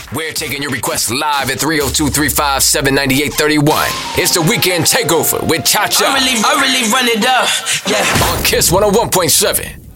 We're taking your requests live at 302-357-9831. It's the Weekend Takeover with Cha Cha. I really run it up, yeah. On Kiss 101.7.